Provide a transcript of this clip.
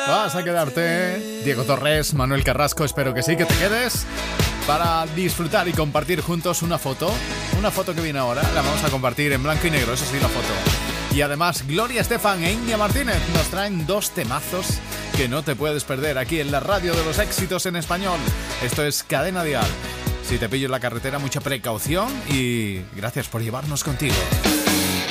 ¿Vas a quedarte? Diego Torres, Manuel Carrasco, espero que sí, que te quedes para disfrutar y compartir juntos una foto que viene ahora. La vamos a compartir en blanco y negro, eso sí, la foto. Y además Gloria Estefan e India Martínez nos traen 2 temazos que no te puedes perder aquí en la radio de los éxitos en español. Esto es Cadena Dial. Si te pillo en la carretera, mucha precaución y gracias por llevarnos contigo.